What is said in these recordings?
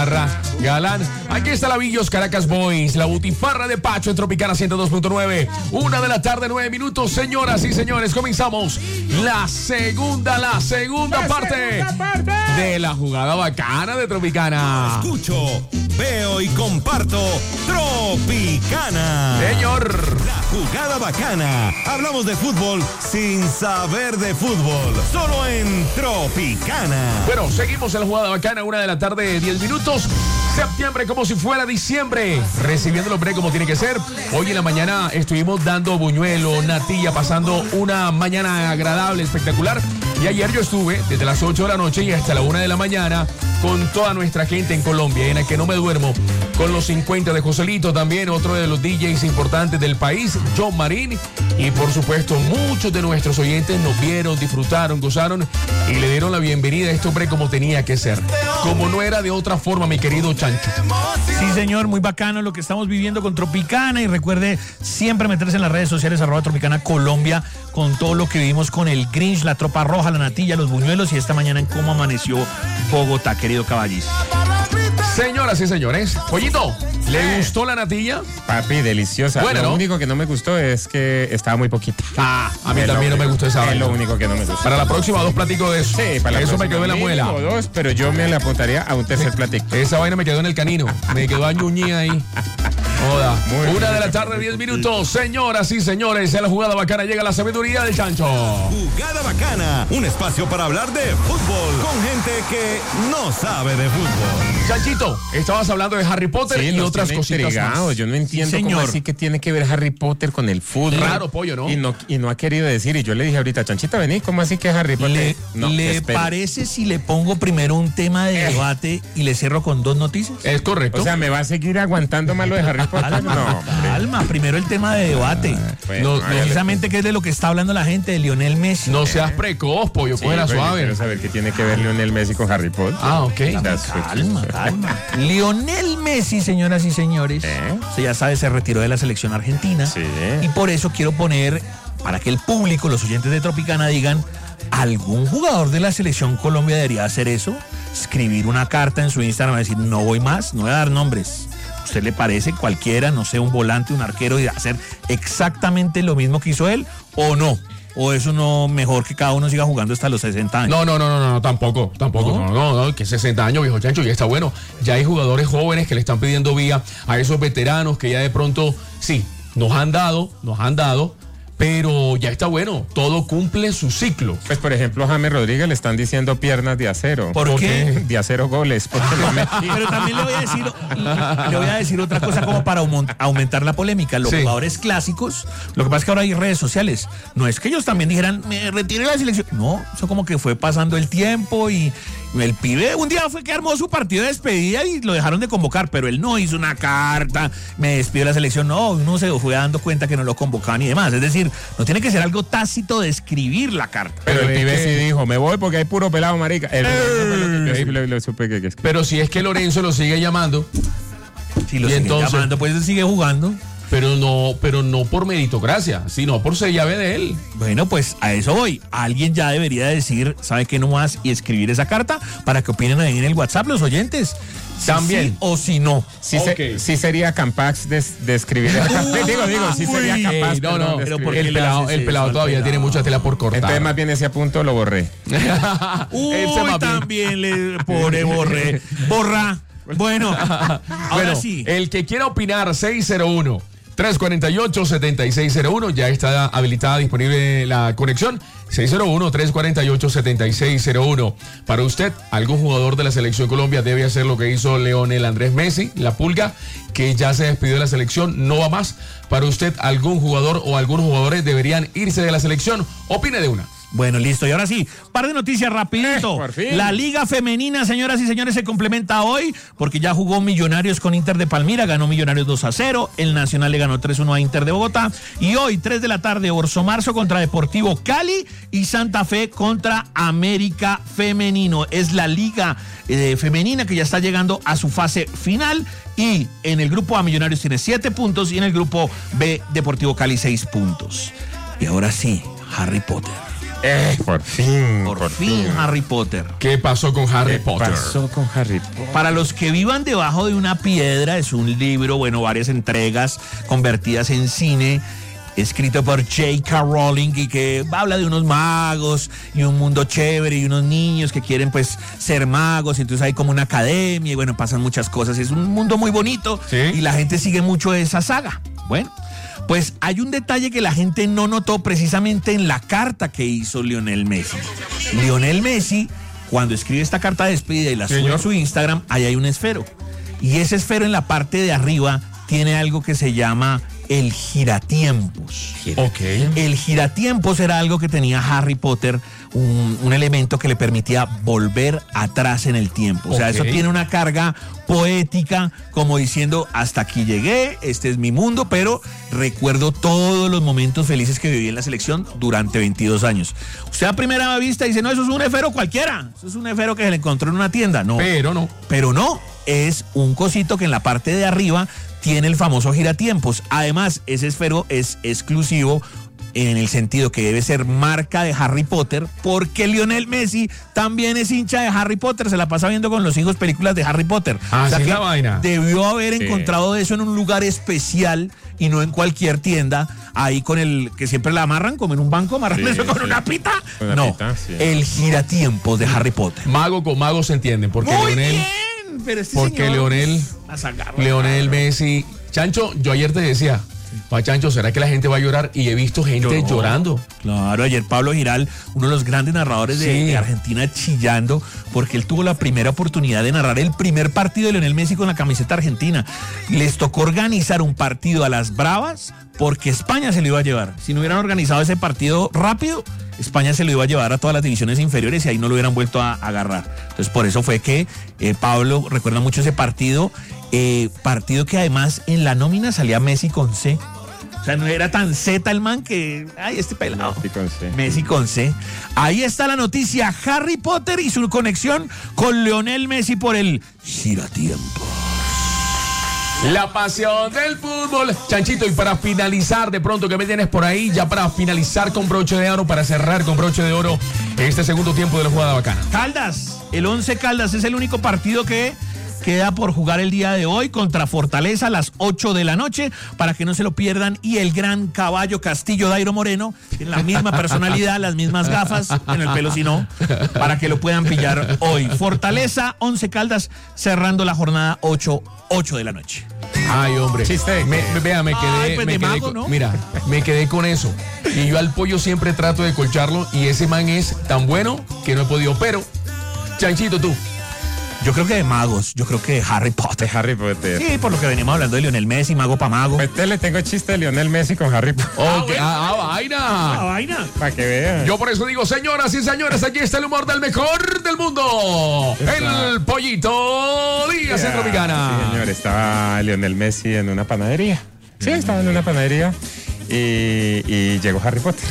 Galán, aquí está la Villos Caracas Boys, la Butifarra de Pacho en Tropicana 102.9, 1 de la tarde, 9 minutos, señoras y señores, comenzamos la segunda parte de la jugada bacana de Tropicana. Escucho, veo y comparto Tropicana. Señor. La jugada bacana. Hablamos de fútbol sin saber de fútbol, solo en Tropicana. Bueno, seguimos en la jugada bacana, 1 de la tarde, 10 minutos. Septiembre como si fuera diciembre, recibiendo el hombre como tiene que ser. Hoy en la mañana estuvimos dando buñuelo, natilla, pasando una mañana agradable, espectacular. Y ayer yo estuve desde las 8 de la noche y hasta la 1 de la mañana con toda nuestra gente en Colombia, en la que no me duermo, con los 50 de Joselito, también otro de los DJs importantes del país, John Marín, y por supuesto muchos de nuestros oyentes nos vieron, disfrutaron, gozaron y le dieron la bienvenida a este hombre como tenía que ser, como no era de otra forma, mi querido Chancho. Sí, señor, muy bacano lo que estamos viviendo con Tropicana, y recuerde siempre meterse en las redes sociales @Tropicana Colombia con todo lo que vivimos con el Grinch, la tropa roja, la natilla, los buñuelos y esta mañana en cómo amaneció Bogotá, querido Caballis. Señoras y señores, Pollito, ¿le gustó la natilla? Papi, deliciosa. Bueno, lo ¿no? único que no me gustó es que estaba muy poquita. A mí también no me gustó esa Es vaina. lo único que no me gustó. Para la próxima, 2 platicos de eso. Sí, para la eso me próxima, quedó en la muela. mínimo 2, pero yo me le apuntaría a un tercer platico. Esa vaina me quedó en el canino. Me quedó añuñía ahí. Joda. Muy 1 bien. de la tarde, 10 minutos. Señoras y señores, en la jugada bacana llega la sabiduría del Chancho. Jugada bacana, un espacio para hablar de fútbol con gente que no sabe de fútbol. Chanchito, estabas hablando de Harry Potter y nos otras tiene cositas intrigados. más. Yo no entiendo Sí, cómo señor. así que tiene que ver Harry Potter con el fútbol. Raro, pollo, ¿no? Y no ha querido decir. Y yo le dije ahorita, Chanchita, vení, ¿cómo así que Harry Potter? ¿Le espere. parece si le pongo primero un tema de debate y le cierro con 2 noticias? Es correcto. O sea, ¿me va a seguir aguantando más lo de Harry Potter? No, hombre. Calma, primero el tema de debate. Bueno, No, hágale. Precisamente que es de lo que está hablando la gente de Lionel Messi. no seas precoz, pollo, Sí, cógela pero yo suave. quiero saber qué tiene que ver Lionel Messi con Harry Potter. Ah, ok. Calma. Lionel Messi, señoras y señores, usted ya sabe, se retiró de la selección argentina. Sí. Y por eso quiero poner, para que el público, los oyentes de Tropicana digan, ¿algún jugador de la selección Colombia debería hacer eso? Escribir una carta en su Instagram y decir, no voy más, no voy a dar nombres. ¿Usted le parece cualquiera, no sé, un volante, un arquero, y hacer exactamente lo mismo que hizo él o no? ¿O eso no, mejor que cada uno siga jugando hasta los 60 años? No, tampoco. No, que 60 años, viejo Chancho, ya está bueno. Ya hay jugadores jóvenes que le están pidiendo vía a esos veteranos que ya de pronto, sí, nos han dado, pero ya está bueno. Todo cumple su ciclo. Pues, por ejemplo, a James Rodríguez le están diciendo piernas de acero. ¿Por qué? De acero goles. Porque lo metí. Pero también le voy a decir otra cosa como para aumentar la polémica. Los Sí. jugadores clásicos, lo que pasa es que ahora hay redes sociales. No es que ellos también dijeran, me retiré de la selección. No, eso como que fue pasando el tiempo y el pibe un día fue que armó su partido de despedida y lo dejaron de convocar, pero él no hizo una carta, me despidió de la selección. No, uno se fue dando cuenta que no lo convocaban y demás. Es decir, no tiene que ser algo tácito de escribir la carta. Pero el es pibe que- sí dijo, me voy porque hay puro pelado, marica. Lo supe que Pero si es que Lorenzo lo sigue llamando, Si lo Y siguen entonces- llamando, pues él sigue jugando. pero no por meritocracia, sino por ser llave de él. Bueno, pues a eso voy. Alguien ya debería decir, ¿sabe qué no más? Y escribir esa carta para que opinen ahí en el WhatsApp los oyentes. Si También. sí o si no. Sí, Ok. sí sería capaz de escribir. digo, sí sería Uy, capaz. No, perdón, de pero escribir. ¿por qué el le pelado, haces el pelado eso al todavía pelado? tiene mucha tela por cortar. Entonces, más bien ese punto lo borré. Uy, Ese más bien. también le pone borra. Bueno, ahora Bueno, sí. el que quiera opinar, 601-348-7601, ya está habilitada, disponible la conexión. 601-348-7601. Para usted, algún jugador de la selección Colombia debe hacer lo que hizo Leonel Andrés Messi, la pulga, que ya se despidió de la selección, no va más. Para usted, algún jugador o algunos jugadores deberían irse de la selección. Opine de una. Bueno, listo. Y ahora sí, par de noticias rapidito. Por fin. La Liga Femenina, señoras y señores, se complementa hoy porque ya jugó Millonarios con Inter de Palmira, ganó Millonarios 2-0, el Nacional le ganó 3-1 a Inter de Bogotá y hoy 3 de la tarde Orso Marzo contra Deportivo Cali y Santa Fe contra América Femenino. Es la Liga Femenina que ya está llegando a su fase final y en el grupo A Millonarios tiene 7 puntos y en el grupo B Deportivo Cali 6 puntos. Y ahora sí, Harry Potter. Por fin. Por fin Harry Potter. ¿Qué pasó con Harry ¿Qué Potter? pasó con Harry Potter? Para los que vivan debajo de una piedra, es un libro, bueno, varias entregas convertidas en cine, escrito por J.K. Rowling y que habla de unos magos y un mundo chévere y unos niños que quieren pues ser magos, y entonces hay como una academia y bueno, pasan muchas cosas. Es un mundo muy bonito, ¿sí? Y la gente sigue mucho esa saga. Bueno, pues hay un detalle que la gente no notó precisamente en la carta que hizo Lionel Messi. Lionel Messi, cuando escribe esta carta de despedida y la sube a su Instagram, ahí hay un esfero. Y ese esfero en la parte de arriba tiene algo que se llama el giratiempos. Ok. El giratiempos era algo que tenía Harry Potter, un elemento que le permitía volver atrás en el tiempo. O sea, Ok. eso tiene una carga poética, como diciendo, hasta aquí llegué, este es mi mundo, pero recuerdo todos los momentos felices que viví en la selección durante 22 años. Usted a primera vista dice, no, eso es un esfero cualquiera, eso es un esfero que se le encontró en una tienda. No, pero no, es un cosito que en la parte de arriba tiene el famoso giratiempos. Además, ese esfero es exclusivo en el sentido que debe ser marca de Harry Potter, porque Lionel Messi también es hincha de Harry Potter, se la pasa viendo con los hijos películas de Harry Potter. Ah, o sea sí, que la vaina. debió haber encontrado eso en un lugar especial y no en cualquier tienda, ahí con el que siempre la amarran, como en un banco, amarran eso con una pita. Con una No, pita, sí. el giratiempos de Harry Potter. Mago con mago se entienden, porque Muy Lionel, bien, pero este porque señor Lionel a sacarlo. Lionel Messi. Chancho, yo ayer te decía, pa Chancho, ¿será que la gente va a llorar? Y he visto gente llorando. Claro, ayer Pablo Giral, uno de los grandes narradores de Argentina, chillando, porque él tuvo la primera oportunidad de narrar el primer partido de Lionel Messi con la camiseta argentina. Les tocó organizar un partido a las bravas porque España se lo iba a llevar. Si no hubieran organizado ese partido rápido, España se lo iba a llevar a todas las divisiones inferiores y ahí no lo hubieran vuelto a agarrar. Entonces, por eso fue que Pablo recuerda mucho ese partido, partido que además en la nómina salía Messi con C. O sea, no era tan Z el man que... Ay, este pelado. Messi con C. Messi con C. Ahí está la noticia. Harry Potter y su conexión con Lionel Messi por el giratiempo. La pasión del fútbol. Chanchito, y para finalizar, de pronto, ¿qué me tienes por ahí? Ya para finalizar con broche de oro, para cerrar con broche de oro este segundo tiempo de la jugada bacana. Caldas, el 11 Caldas es el único partido que queda por jugar el día de hoy contra Fortaleza a las 8 de la noche, para que no se lo pierdan. Y el gran caballo Castillo Dairo Moreno, tiene la misma personalidad, las mismas gafas, en el pelo si no, para que lo puedan pillar hoy. Fortaleza, 11 Caldas, cerrando la jornada 8 de la noche. Ay, hombre. Chiste. Me quedé, Ay, pues me de quedé mago, con, ¿no? mira, me quedé con eso. Y yo al pollo siempre trato de colcharlo, y ese man es tan bueno que no he podido. Pero, Chanchito, tú. Yo creo que de magos, yo creo que de Harry Potter. De Harry Potter. Sí, por lo que veníamos hablando de Lionel Messi, mago pa' mago. Pues le tengo chiste de Lionel Messi con Harry Potter. Ok, La vaina. vaina. Para que vean. Yo por eso digo, señoras y señores, aquí está el humor del mejor del mundo. El Pollito Díaz en Tropicana. Sí, señor, estaba Lionel Messi en una panadería. Sí, estaba en una panadería y llegó Harry Potter.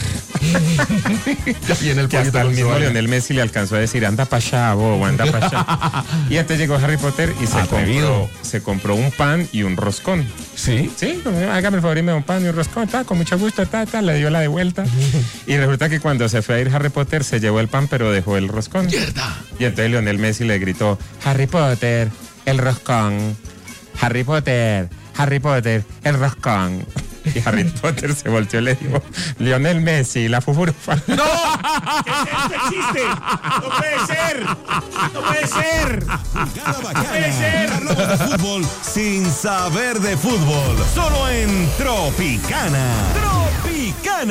Ya viene el Que Pollito hasta el con su mismo vaina. Lionel Messi le alcanzó a decir, anda pa' allá, bobo, anda pa' allá. Y antes llegó Harry Potter y se compró un pan y un roscón. Sí. Sí, hágame el favor y me da un pan y un roscón, con mucho gusto, le dio la de vuelta. Y resulta que cuando se fue a ir Harry Potter se llevó el pan pero dejó el roscón. Mierda. Y entonces Lionel Messi le gritó, Harry Potter, el roscón. Harry Potter, el roscón. Y Harry Potter se volteó y le dijo, Lionel Messi, la fufurufa. ¡No! ¿Qué es este chiste? ¡No puede ser! ¡No puede ser! Jugada Bacana. puede ser. Hablamos de fútbol sin saber de fútbol. Solo en Tropicana. Tropicana.